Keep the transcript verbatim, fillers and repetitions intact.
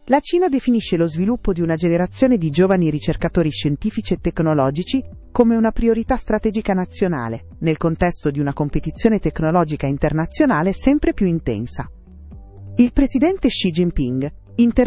La Cina definisce lo sviluppo di una generazione di giovani ricercatori scientifici e tecnologici come una priorità strategica nazionale, nel contesto di una competizione tecnologica internazionale sempre più intensa. Il presidente Xi Jinping interviene